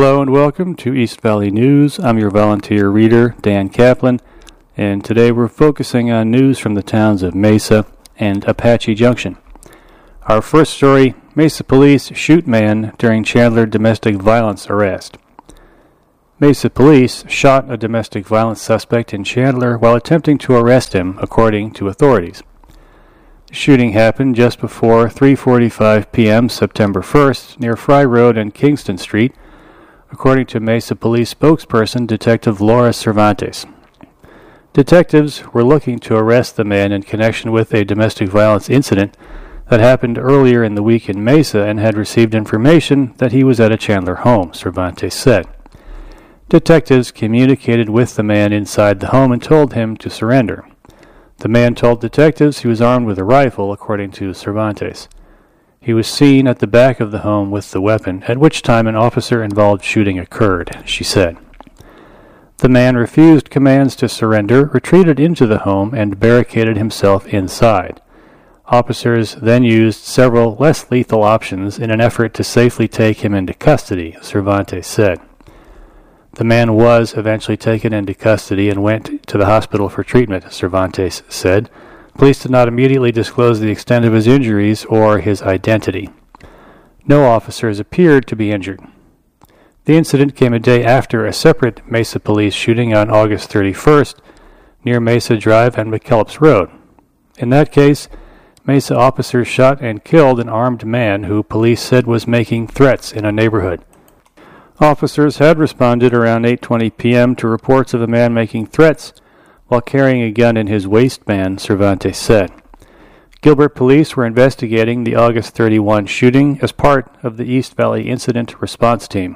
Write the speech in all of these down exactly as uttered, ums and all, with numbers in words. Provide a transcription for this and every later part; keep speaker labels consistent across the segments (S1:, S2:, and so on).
S1: Hello and welcome to East Valley News. I'm your volunteer reader, Dan Kaplan, and today we're focusing on news from the towns of Mesa and Apache Junction. Our first story, Mesa police shoot man during Chandler domestic violence arrest. Mesa police shot a domestic violence suspect in Chandler while attempting to arrest him, according to authorities. The shooting happened just before three forty-five p.m. September first near Fry Road and Kingston Street, according to Mesa Police spokesperson Detective Laura Cervantes. Detectives were looking to arrest the man in connection with a domestic violence incident that happened earlier in the week in Mesa and had received information that he was at a Chandler home, Cervantes said. Detectives communicated with the man inside the home and told him to surrender. The man told detectives he was armed with a rifle, according to Cervantes. He was seen at the back of the home with the weapon, at which time an officer-involved shooting occurred, she said. The man refused commands to surrender, retreated into the home, and barricaded himself inside. Officers then used several less lethal options in an effort to safely take him into custody, Cervantes said. The man was eventually taken into custody and went to the hospital for treatment, Cervantes said. Police did not immediately disclose the extent of his injuries or his identity. No officers appeared to be injured. The incident came a day after a separate Mesa police shooting on August thirty-first near Mesa Drive and McKellips Road. In that case, Mesa officers shot and killed an armed man who police said was making threats in a neighborhood. Officers had responded around eight twenty p.m. to reports of a man making threats while carrying a gun in his waistband, Cervantes said. Gilbert police were investigating the August thirty-first shooting as part of the East Valley Incident Response Team.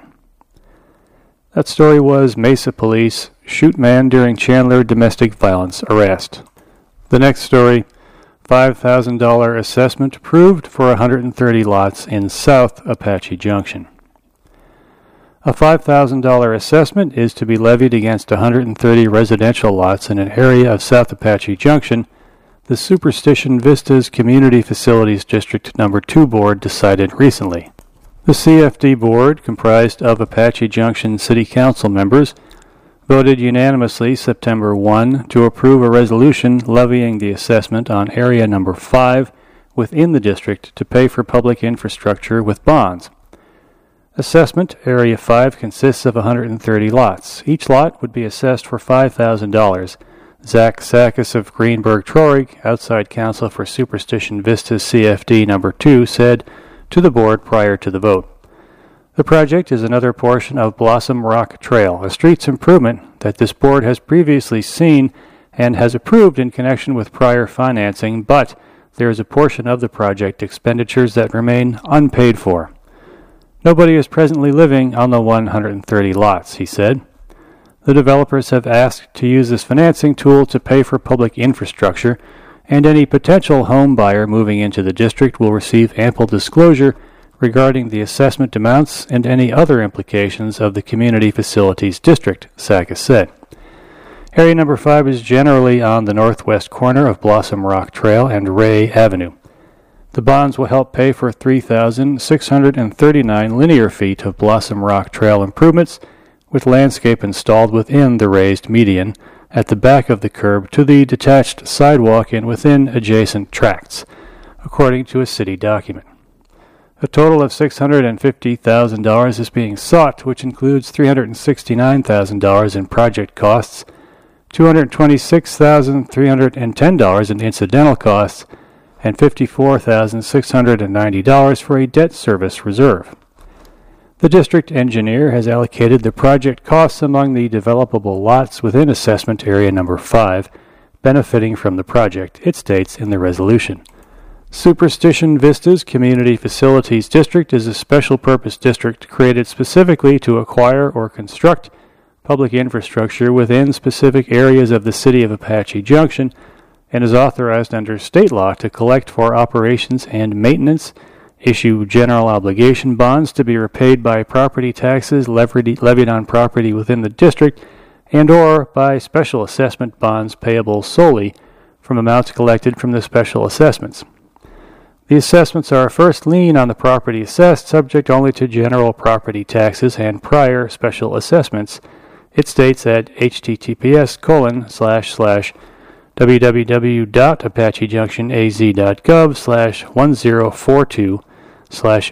S1: That story was Mesa police shoot man during Chandler domestic violence arrest. The next story, five thousand dollars assessment approved for one hundred thirty lots in South Apache Junction. A five thousand dollars assessment is to be levied against one hundred thirty residential lots in an area of South Apache Junction, the Superstition Vistas Community Facilities District Number two Board decided recently. The C F D Board, comprised of Apache Junction City Council members, voted unanimously September first to approve a resolution levying the assessment on Area Number five within the district to pay for public infrastructure with bonds. Assessment Area five consists of one hundred thirty lots. Each lot would be assessed for five thousand dollars. Zach Sakis of Greenberg Trorig, outside counsel for Superstition Vistas C F D Number two, said to the board prior to the vote. The project is another portion of Blossom Rock Trail, a streets improvement that this board has previously seen and has approved in connection with prior financing, but there is a portion of the project expenditures that remain unpaid for. Nobody is presently living on the one hundred thirty lots, he said. The developers have asked to use this financing tool to pay for public infrastructure, and any potential home buyer moving into the district will receive ample disclosure regarding the assessment amounts and any other implications of the Community Facilities District, Sakis said. Area Number five is generally on the northwest corner of Blossom Rock Trail and Ray Avenue. The bonds will help pay for three thousand six hundred thirty-nine linear feet of Blossom Rock Trail improvements, with landscape installed within the raised median at the back of the curb to the detached sidewalk and within adjacent tracts, according to a city document. A total of six hundred fifty thousand dollars is being sought, which includes three hundred sixty-nine thousand dollars in project costs, two hundred twenty-six thousand three hundred ten dollars in incidental costs, and fifty-four thousand six hundred ninety dollars for a debt service reserve. The district engineer has allocated the project costs among the developable lots within assessment area number five, benefiting from the project, it states in the resolution. Superstition Vistas Community Facilities District is a special purpose district created specifically to acquire or construct public infrastructure within specific areas of the city of Apache Junction, and is authorized under state law to collect for operations and maintenance, issue general obligation bonds to be repaid by property taxes levied, levied on property within the district, and or by special assessment bonds payable solely from amounts collected from the special assessments. The assessments are a first lien on the property assessed, subject only to general property taxes and prior special assessments. It states at https colon slash slash www.apachejunction.az.gov slash 1042 slash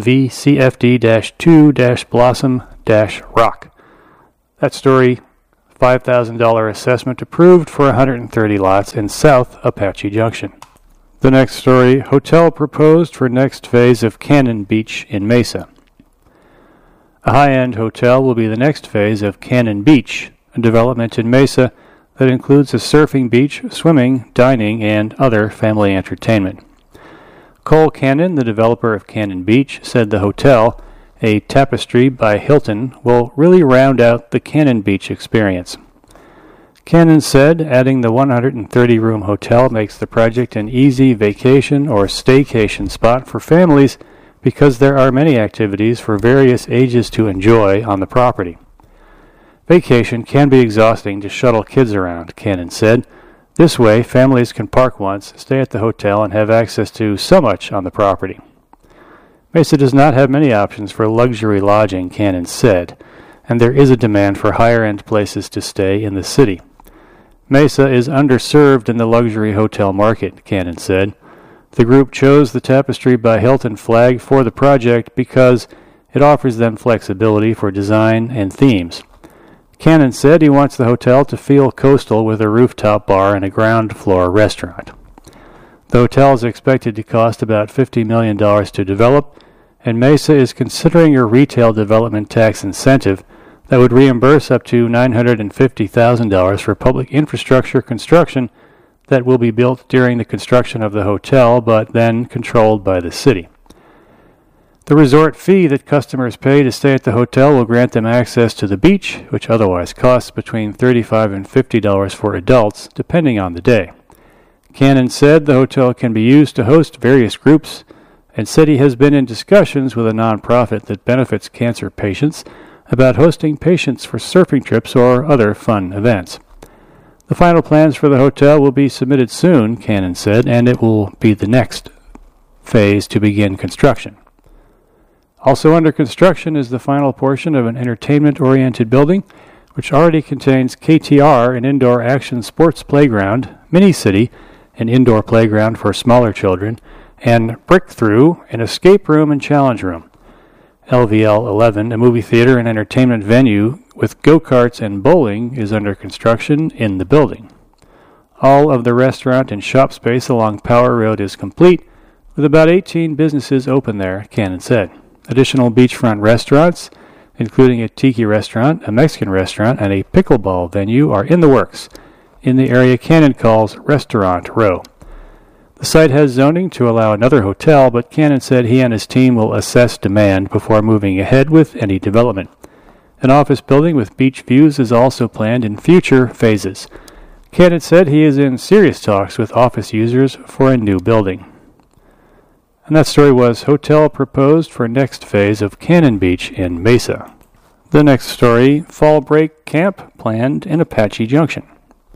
S1: svcfd-2-blossom-rock. That story, five thousand dollars assessment approved for one hundred thirty lots in South Apache Junction. The next story, hotel proposed for next phase of Cannon Beach in Mesa. A high-end hotel will be the next phase of Cannon Beach, a development in Mesa that includes a surfing beach, swimming, dining, and other family entertainment. Cole Cannon, the developer of Cannon Beach, said the hotel, a Tapestry by Hilton, will really round out the Cannon Beach experience. Cannon said adding the one hundred thirty room hotel makes the project an easy vacation or staycation spot for families because there are many activities for various ages to enjoy on the property. Vacation can be exhausting to shuttle kids around, Cannon said. This way, families can park once, stay at the hotel, and have access to so much on the property. Mesa does not have many options for luxury lodging, Cannon said, and there is a demand for higher-end places to stay in the city. Mesa is underserved in the luxury hotel market, Cannon said. The group chose the Tapestry by Hilton flag for the project because it offers them flexibility for design and themes. Cannon said he wants the hotel to feel coastal with a rooftop bar and a ground floor restaurant. The hotel is expected to cost about fifty million dollars to develop, and Mesa is considering a retail development tax incentive that would reimburse up to nine hundred fifty thousand dollars for public infrastructure construction that will be built during the construction of the hotel, but then controlled by the city. The resort fee that customers pay to stay at the hotel will grant them access to the beach, which otherwise costs between thirty-five dollars and fifty dollars for adults, depending on the day. Cannon said the hotel can be used to host various groups, and said he has been in discussions with a nonprofit that benefits cancer patients about hosting patients for surfing trips or other fun events. The final plans for the hotel will be submitted soon, Cannon said, and it will be the next phase to begin construction. Also under construction is the final portion of an entertainment-oriented building, which already contains K T R, an indoor action sports playground, Mini-City, an indoor playground for smaller children, and Brickthrough, an escape room and challenge room. L V L eleven, a movie theater and entertainment venue with go-karts and bowling, is under construction in the building. All of the restaurant and shop space along Power Road is complete, with about eighteen businesses open there, Cannon said. Additional beachfront restaurants, including a tiki restaurant, a Mexican restaurant, and a pickleball venue, are in the works in the area Cannon calls Restaurant Row. The site has zoning to allow another hotel, but Cannon said he and his team will assess demand before moving ahead with any development. An office building with beach views is also planned in future phases. Cannon said he is in serious talks with office users for a new building. And that story was Hotel Proposed for Next Phase of Cannon Beach in Mesa. The next story, Fall Break Camp Planned in Apache Junction.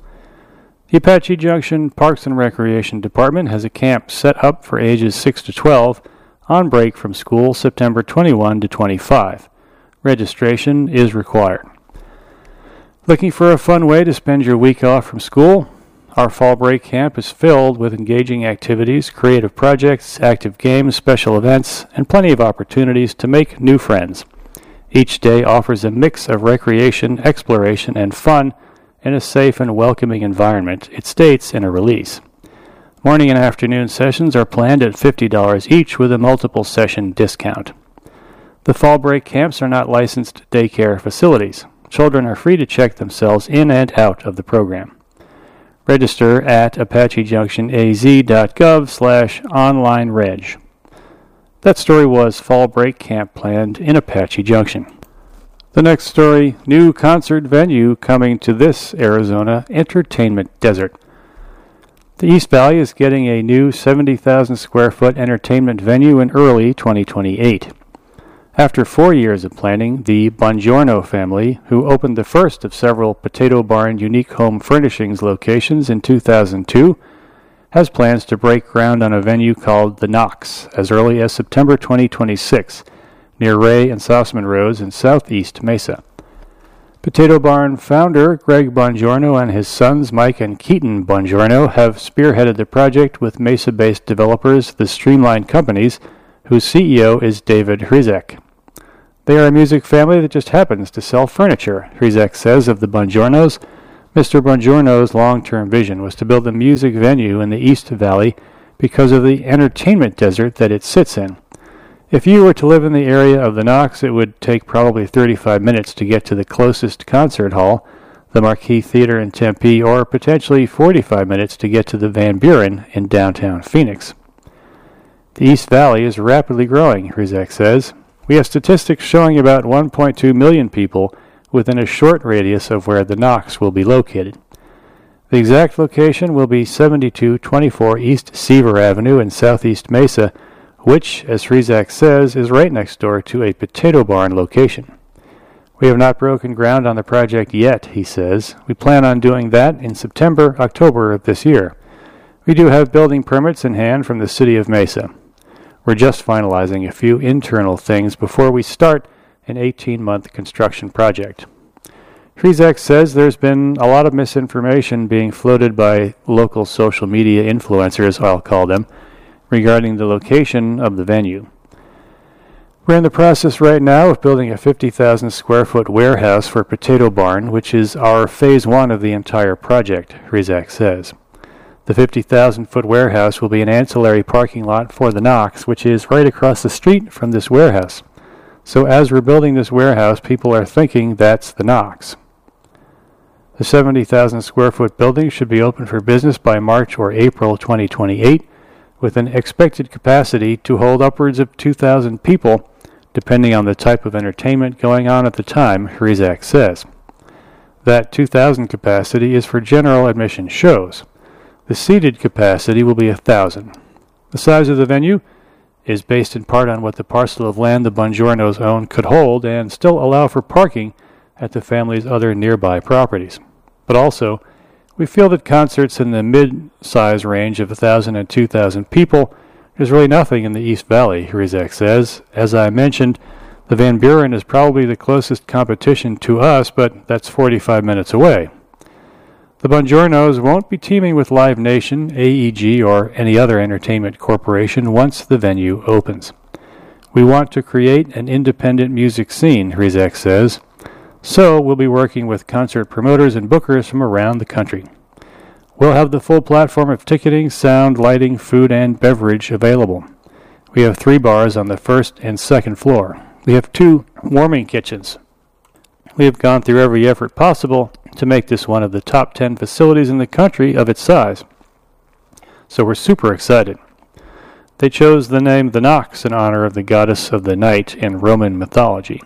S1: The Apache Junction Parks and Recreation Department has a camp set up for ages six to twelve on break from school September twenty-first to twenty-fifth. Registration is required. Looking for a fun way to spend your week off from school? Our fall break camp is filled with engaging activities, creative projects, active games, special events, and plenty of opportunities to make new friends. Each day offers a mix of recreation, exploration, and fun in a safe and welcoming environment, it states in a release. Morning and afternoon sessions are planned at fifty dollars each with a multiple session discount. The fall break camps are not licensed daycare facilities. Children are free to check themselves in and out of the program. Register at apachejunction.az.gov slash online reg. That story was Fall Break Camp Planned in Apache Junction. The next story, new concert venue coming to this Arizona entertainment desert. The East Valley is getting a new seventy thousand square foot entertainment venue in early twenty twenty-eight. After four years of planning, the Bongiorno family, who opened the first of several Potato Barn unique home furnishings locations in two thousand two, has plans to break ground on a venue called The Knox as early as September twenty twenty-six, near Ray and Sossman Roads in southeast Mesa. Potato Barn founder Greg Bongiorno and his sons Mike and Keaton Bongiorno have spearheaded the project with Mesa-based developers, the Streamline Companies, whose C E O is David Hryzek. They are a music family that just happens to sell furniture, Hryzek says of the Bongiornos. Mister Bongiorno's long-term vision was to build a music venue in the East Valley because of the entertainment desert that it sits in. If you were to live in the area of the Knox, it would take probably thirty-five minutes to get to the closest concert hall, the Marquis Theater in Tempe, or potentially forty-five minutes to get to the Van Buren in downtown Phoenix. The East Valley is rapidly growing, Hryzek says. We have statistics showing about one point two million people within a short radius of where the Knox will be located. The exact location will be seventy-two twenty-four East Seaver Avenue in southeast Mesa, which, as Hryzek says, is right next door to a Potato Barn location. We have not broken ground on the project yet, he says. We plan on doing that in September, October of this year. We do have building permits in hand from the city of Mesa. We're just finalizing a few internal things before we start an eighteen-month construction project. Hryzek says there's been a lot of misinformation being floated by local social media influencers, I'll call them, regarding the location of the venue. We're in the process right now of building a fifty thousand square foot warehouse for Potato Barn, which is our phase one of the entire project, Hryzek says. The fifty thousand foot warehouse will be an ancillary parking lot for the Knox, which is right across the street from this warehouse. So as we're building this warehouse, people are thinking that's the Knox. The seventy thousand square foot building should be open for business by March or April twenty twenty-eight, with an expected capacity to hold upwards of two thousand people, depending on the type of entertainment going on at the time, Hryzek says. That two thousand capacity is for general admission shows. The seated capacity will be one thousand. The size of the venue is based in part on what the parcel of land the Bongiornos own could hold and still allow for parking at the family's other nearby properties. But also, we feel that concerts in the mid-size range of one thousand and two thousand people is really nothing in the East Valley, Hryzek says. As I mentioned, the Van Buren is probably the closest competition to us, but that's forty-five minutes away. The Bongiornos won't be teaming with Live Nation, A E G, or any other entertainment corporation once the venue opens. We want to create an independent music scene, Hryzek says. So we'll be working with concert promoters and bookers from around the country. We'll have the full platform of ticketing, sound, lighting, food, and beverage available. We have three bars on the first and second floor. We have two warming kitchens. We have gone through every effort possible to make this one of the top ten facilities in the country of its size. So we're super excited. They chose the name the Knox in honor of the goddess of the night in Roman mythology.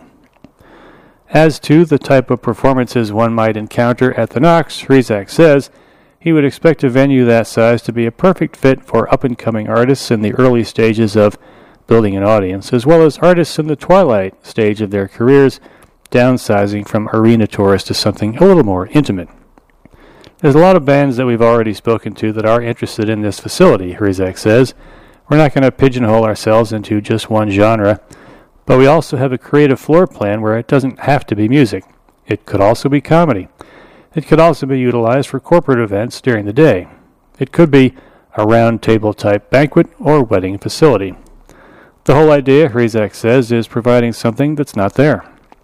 S1: As to the type of performances one might encounter at the Knox, Hryzek says he would expect a venue that size to be a perfect fit for up-and-coming artists in the early stages of building an audience, as well as artists in the twilight stage of their careers, downsizing from arena tours to something a little more intimate. There's a lot of bands that we've already spoken to that are interested in this facility, Hryzek says. We're not going to pigeonhole ourselves into just one genre, but we also have a creative floor plan where it doesn't have to be music. It could also be comedy. It could also be utilized for corporate events during the day. It could be a round table type banquet or wedding facility. The whole idea, Hryzek says, is providing something that's not there.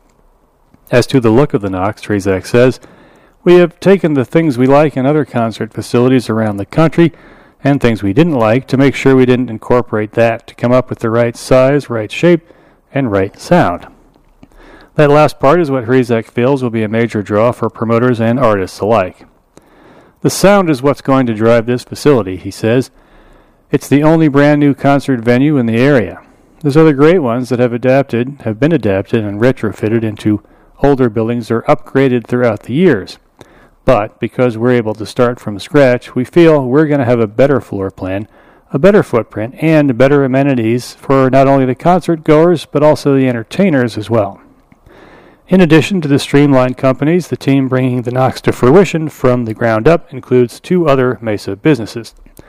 S1: As to the look of the Knox, Hryzek says, we have taken the things we like in other concert facilities around the country and things we didn't like to make sure we didn't incorporate that to come up with the right size, right shape, and right sound. That last part is what Hryzek feels will be a major draw for promoters and artists alike. The sound is what's going to drive this facility, he says. It's the only brand new concert venue in the area. There's other great ones that have adapted, have been adapted and retrofitted into older buildings or upgraded throughout the years. But because we're able to start from scratch, we feel we're going to have a better floor plan, a better footprint, and better amenities for not only the concert goers, but also the entertainers as well. In addition to the Streamline Companies, the team bringing the Knox to fruition from the ground up includes two other Mesa businesses.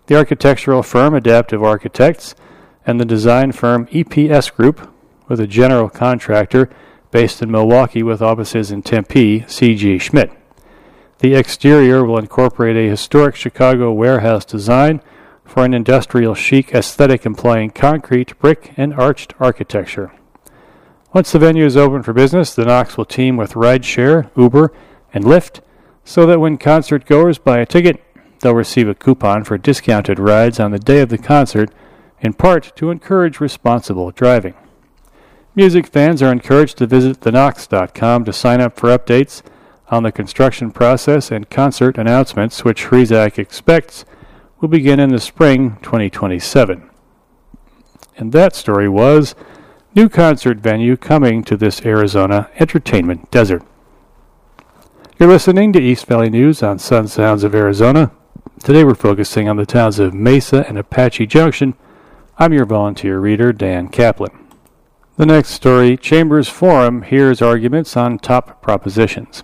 S1: The architectural firm Adaptive Architects and the design firm E P S Group, with a general contractor based in Milwaukee with offices in Tempe, C G Schmidt. The exterior will incorporate a historic Chicago warehouse design for an industrial chic aesthetic employing concrete, brick, and arched architecture. Once the venue is open for business, the Knox will team with Rideshare, Uber, and Lyft so that when concert goers buy a ticket, they'll receive a coupon for discounted rides on the day of the concert, in part to encourage responsible driving. Music fans are encouraged to visit the knox dot com to sign up for updates on the construction process and concert announcements, which Hrizak expects will begin in the spring twenty twenty-seven. And that story was new concert venue coming to this Arizona entertainment desert. You're listening to East Valley News on Sun Sounds of Arizona. Today we're focusing on the towns of Mesa and Apache Junction. I'm your volunteer reader, Dan Kaplan. The next story, Chambers Forum hears arguments on top propositions.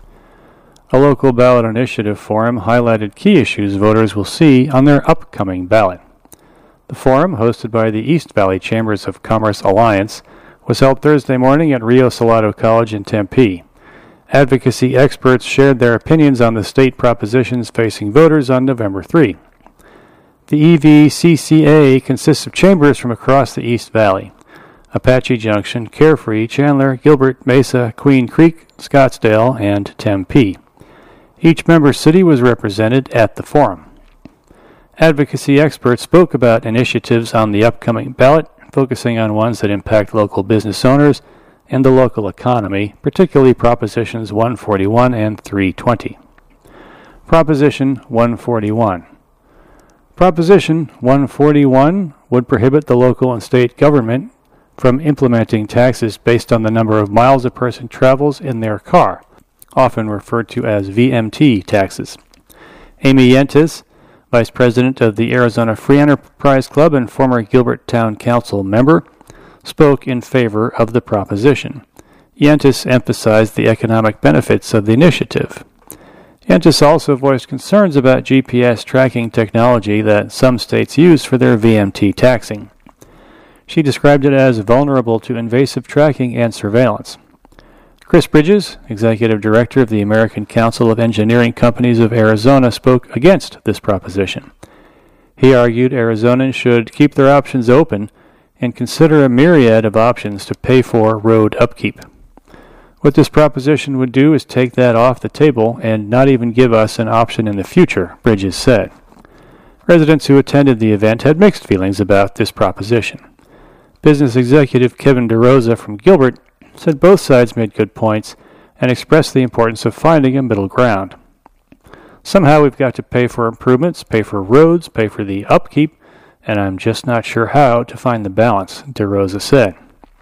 S1: A local ballot initiative forum highlighted key issues voters will see on their upcoming ballot. The forum, hosted by the East Valley Chambers of Commerce Alliance, was held Thursday morning at Rio Salado College in Tempe. Advocacy experts shared their opinions on the state propositions facing voters on November third. The E V C C A consists of chambers from across the East Valley: Apache Junction, Carefree, Chandler, Gilbert, Mesa, Queen Creek, Scottsdale, and Tempe. Each member city was represented at the forum. Advocacy experts spoke about initiatives on the upcoming ballot, focusing on ones that impact local business owners and the local economy, particularly Propositions one forty-one and three twenty. Proposition one forty-one. Proposition one forty-one would prohibit the local and state government from implementing taxes based on the number of miles a person travels in their car, often referred to as V M T taxes. Amy Yentis, Vice President of the Arizona Free Enterprise Club and former Gilbert Town Council member, spoke in favor of the proposition. Yentis emphasized the economic benefits of the initiative. Yentis also voiced concerns about G P S tracking technology that some states use for their V M T taxing. She described it as vulnerable to invasive tracking and surveillance. Chris Bridges, Executive Director of the American Council of Engineering Companies of Arizona, spoke against this proposition. He argued Arizonans should keep their options open and consider a myriad of options to pay for road upkeep. What this proposition would do is take that off the table and not even give us an option in the future, Bridges said. Residents who attended the event had mixed feelings about this proposition. Business executive Kevin DeRosa from Gilbert said both sides made good points and expressed the importance of finding a middle ground. Somehow we've got to pay for improvements, pay for roads, pay for the upkeep, and I'm just not sure how to find the balance, DeRosa said.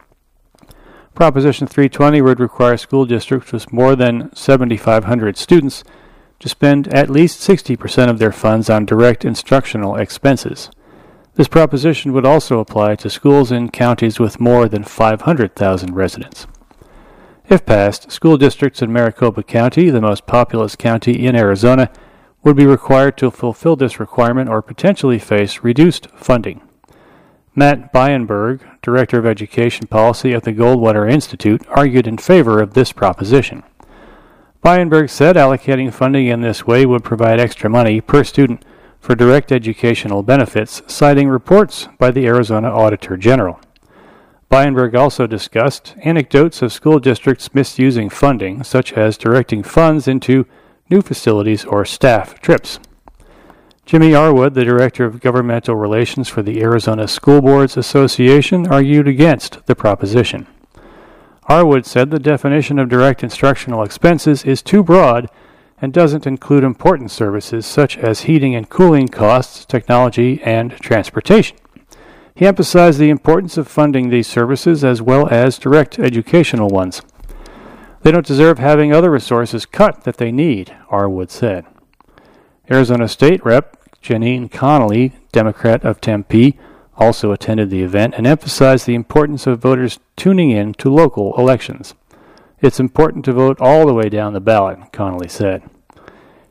S1: Proposition three twenty would require school districts with more than seven thousand five hundred students to spend at least sixty percent of their funds on direct instructional expenses. This proposition would also apply to schools in counties with more than five hundred thousand residents. If passed, school districts in Maricopa County, the most populous county in Arizona, would be required to fulfill this requirement or potentially face reduced funding. Matt Byenberg, Director of Education Policy at the Goldwater Institute, argued in favor of this proposition. Byenberg said allocating funding in this way would provide extra money per student for direct educational benefits, citing reports by the Arizona Auditor General. Byenberg also discussed anecdotes of school districts misusing funding, such as directing funds into new facilities or staff trips. Jimmy Arwood, the Director of Governmental Relations for the Arizona School Boards Association, argued against the proposition. Arwood said the definition of direct instructional expenses is too broad and doesn't include important services such as heating and cooling costs, technology, and transportation. He emphasized the importance of funding these services as well as direct educational ones. They don't deserve having other resources cut that they need, Arwood said. Arizona State Rep Janine Connolly, Democrat of Tempe, also attended the event and emphasized the importance of voters tuning in to local elections. It's important to vote all the way down the ballot, Connolly said.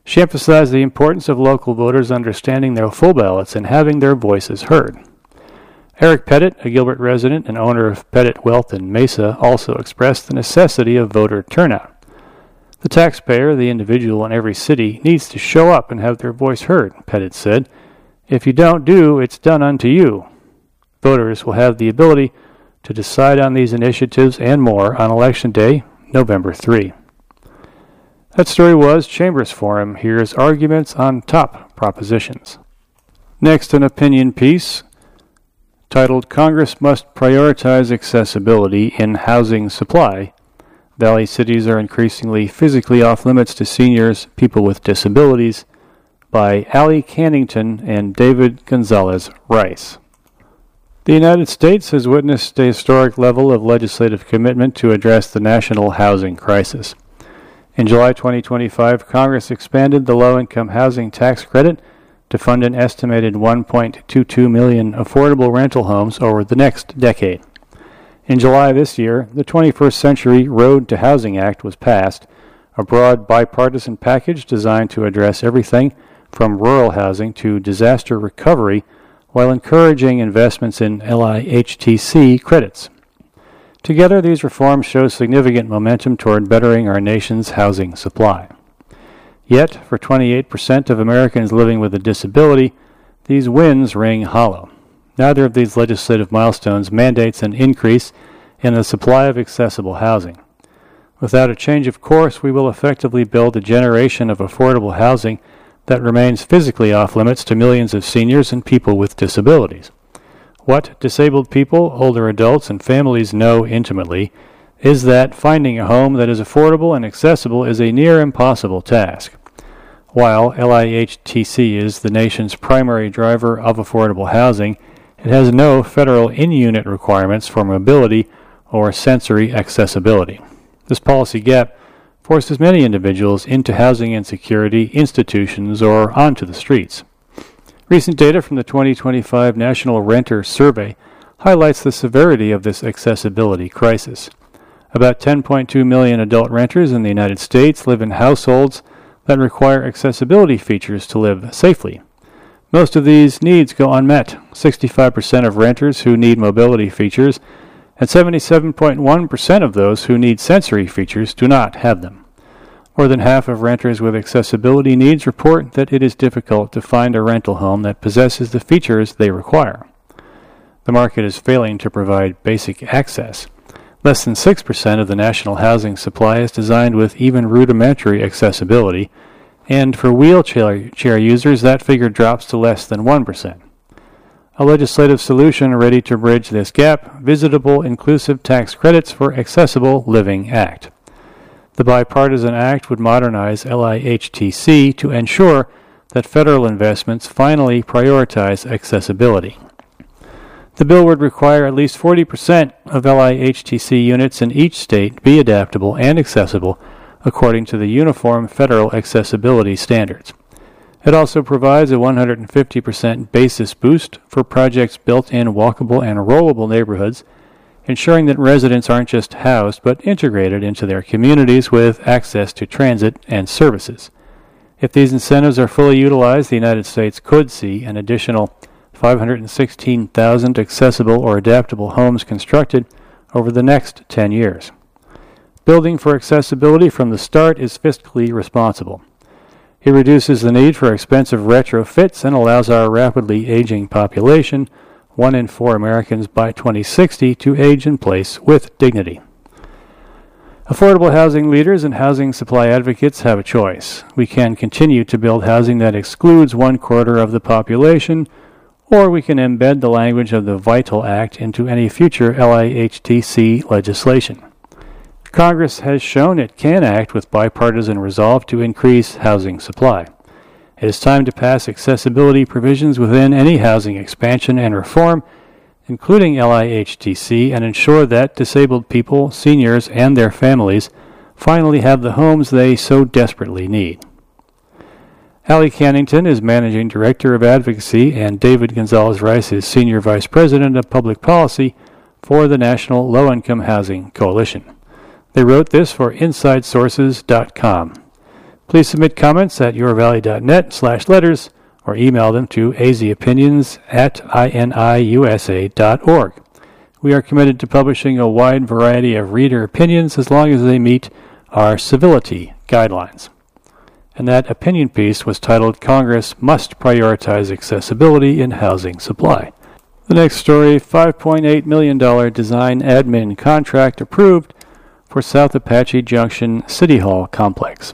S1: She emphasized the importance of local voters understanding their full ballots and having their voices heard. Eric Pettit, a Gilbert resident and owner of Pettit Wealth in Mesa, also expressed the necessity of voter turnout. The taxpayer, the individual in every city, needs to show up and have their voice heard, Pettit said. If you don't do, it's done unto you. Voters will have the ability to decide on these initiatives and more on Election Day, November third. That story was Chambers Forum. Here's arguments on top propositions. Next, an opinion piece titled Congress Must Prioritize Accessibility in Housing Supply. Valley cities are increasingly physically off limits to seniors, people with disabilities, by Allie Cannington and David Gonzalez Rice. The United States has witnessed a historic level of legislative commitment to address the national housing crisis. In July twenty twenty-five, Congress expanded the low-income housing tax credit to fund an estimated one point two two million affordable rental homes over the next decade. In July this year, the twenty-first Century Road to Housing Act was passed, a broad bipartisan package designed to address everything from rural housing to disaster recovery while encouraging investments in L I H T C credits. Together, these reforms show significant momentum toward bettering our nation's housing supply. Yet, for twenty-eight percent of Americans living with a disability, these wins ring hollow. Neither of these legislative milestones mandates an increase in the supply of accessible housing. Without a change of course, we will effectively build a generation of affordable housing that remains physically off limits to millions of seniors and people with disabilities. What disabled people, older adults, and families know intimately is that finding a home that is affordable and accessible is a near impossible task. While L I H T C is the nation's primary driver of affordable housing, it has no federal in-unit requirements for mobility or sensory accessibility. This policy gap forces many individuals into housing insecurity, institutions, or onto the streets. Recent data from the twenty twenty-five National Renter Survey highlights the severity of this accessibility crisis. About ten point two million adult renters in the United States live in households that require accessibility features to live safely. Most of these needs go unmet. sixty-five percent of renters who need mobility features and seventy-seven point one percent of those who need sensory features do not have them. More than half of renters with accessibility needs report that it is difficult to find a rental home that possesses the features they require. The market is failing to provide basic access. Less than six percent of the national housing supply is designed with even rudimentary accessibility, and for wheelchair chair users that figure drops to less than one percent. A legislative solution ready to bridge this gap, Visitable Inclusive Tax Credits for Accessible Living Act. The bipartisan act would modernize L I H T C to ensure that federal investments finally prioritize accessibility. The bill would require at least forty percent of L I H T C units in each state be adaptable and accessible according to the Uniform Federal Accessibility Standards. It also provides a one hundred fifty percent basis boost for projects built in walkable and rollable neighborhoods, ensuring that residents aren't just housed but integrated into their communities with access to transit and services. If these incentives are fully utilized, the United States could see an additional five hundred sixteen thousand accessible or adaptable homes constructed over the next ten years. Building for accessibility from the start is fiscally responsible. It reduces the need for expensive retrofits and allows our rapidly aging population, one in four Americans by twenty sixty, to age in place with dignity. Affordable housing leaders and housing supply advocates have a choice. We can continue to build housing that excludes one quarter of the population, or we can embed the language of the VITAL Act into any future L I H T C legislation. Congress has shown it can act with bipartisan resolve to increase housing supply. It is time to pass accessibility provisions within any housing expansion and reform, including L I H T C, and ensure that disabled people, seniors, and their families finally have the homes they so desperately need. Allie Cannington is Managing Director of Advocacy, and David Gonzalez Rice is Senior Vice President of Public Policy for the National Low-Income Housing Coalition. They wrote this for inside sources dot com. Please submit comments at yourvalley.net slash letters or email them to azopinions at iniusa dot org. We are committed to publishing a wide variety of reader opinions as long as they meet our civility guidelines. And that opinion piece was titled, Congress Must Prioritize Accessibility in Housing Supply. The next story, five point eight million dollars design admin contract approved for South Apache Junction City Hall complex.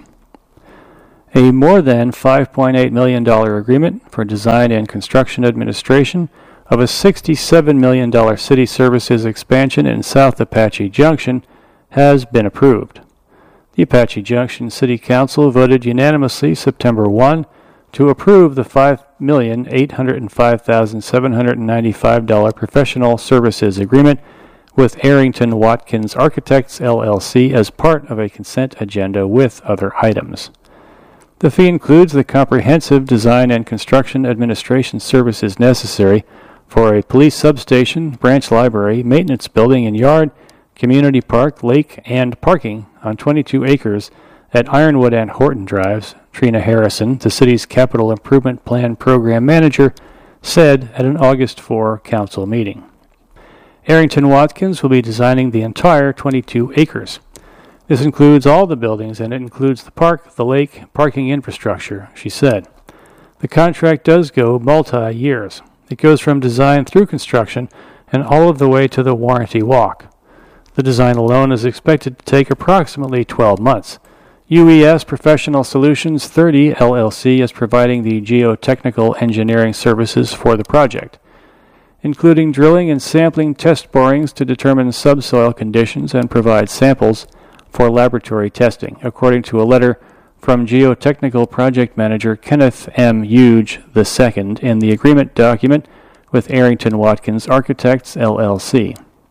S1: A more than five point eight million dollars agreement for design and construction administration of a sixty-seven million dollars city services expansion in South Apache Junction has been approved. The Apache Junction City Council voted unanimously September first to approve the five million eight hundred five thousand seven hundred ninety-five dollars professional services agreement with Arrington Watkins Architects, L L C, as part of a consent agenda with other items. The fee includes the comprehensive design and construction administration services necessary for a police substation, branch library, maintenance building and yard, community park, lake, and parking on twenty-two acres at Ironwood and Horton Drives. Trina Harrison, the city's capital improvement plan program manager, said at an August fourth council meeting. Arrington Watkins will be designing the entire twenty-two acres. This includes all the buildings, and it includes the park, the lake, parking infrastructure, she said. The contract does go multi-years. It goes from design through construction and all of the way to the warranty walk. The design alone is expected to take approximately twelve months. U E S Professional Solutions thirty, L L C, is providing the geotechnical engineering services for the project, including drilling and sampling test borings to determine subsoil conditions and provide samples for laboratory testing, according to a letter from Geotechnical Project Manager Kenneth M. Huge the second in the agreement document with Arrington Watkins Architects, L L C.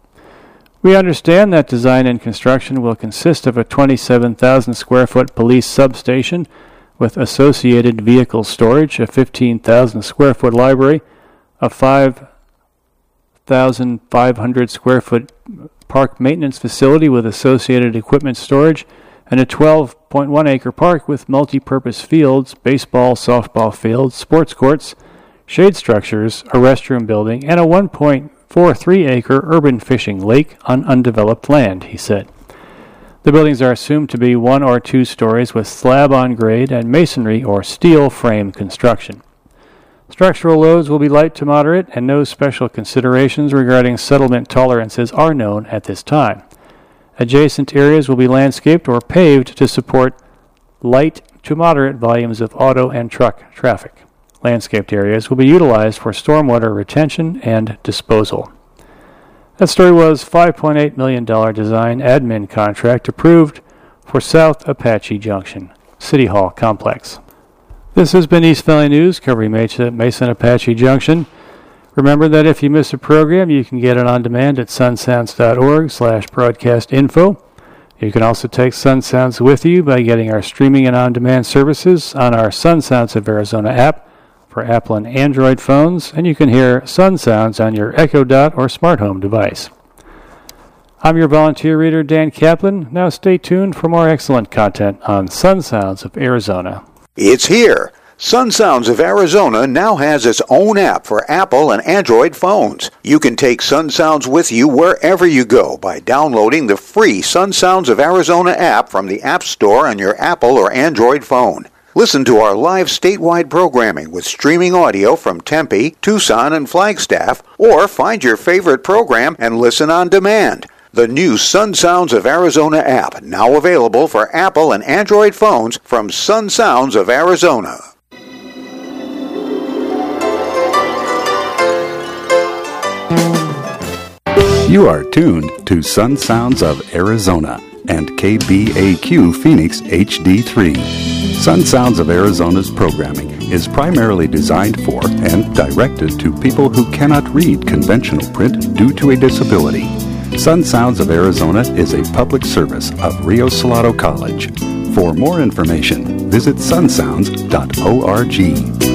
S1: We understand that design and construction will consist of a twenty-seven thousand square foot police substation with associated vehicle storage, a fifteen thousand square foot library, a five thousand five hundred square foot park maintenance facility with associated equipment storage, and a twelve point one acre park with multi-purpose fields, baseball, softball fields, sports courts, shade structures, a restroom building, and a one point four three acre urban fishing lake on undeveloped land, he said. The buildings are assumed to be one or two stories with slab on grade and masonry or steel frame construction. Structural loads will be light to moderate, and no special considerations regarding settlement tolerances are known at this time. Adjacent areas will be landscaped or paved to support light to moderate volumes of auto and truck traffic. Landscaped areas will be utilized for stormwater retention and disposal. That story was five point eight million dollars design admin contract approved for South Apache Junction City Hall complex. This has been East Valley News covering Mesa, Mesa and Apache Junction. Remember that if you miss a program, you can get it on demand at sunsounds.org slash broadcast info. You can also take Sun Sounds with you by getting our streaming and on-demand services on our Sun Sounds of Arizona app for Apple and Android phones, and you can hear Sun Sounds on your Echo Dot or smart home device. I'm your volunteer reader, Dan Kaplan. Now stay tuned for more excellent content on Sun Sounds of Arizona.
S2: It's here. Sun Sounds of Arizona now has its own app for Apple and Android phones. You can take Sun Sounds with you wherever you go by downloading the free Sun Sounds of Arizona app from the App Store on your Apple or Android phone. Listen to our live statewide programming with streaming audio from Tempe, Tucson, and Flagstaff, or find your favorite program and listen on demand. The new Sun Sounds of Arizona app, now available for Apple and Android phones from Sun Sounds of Arizona.
S3: You are tuned to Sun Sounds of Arizona and K B A Q Phoenix H D three. Sun Sounds of Arizona's programming is primarily designed for and directed to people who cannot read conventional print due to a disability. Sun Sounds of Arizona is a public service of Rio Salado College. For more information, visit sun sounds dot org.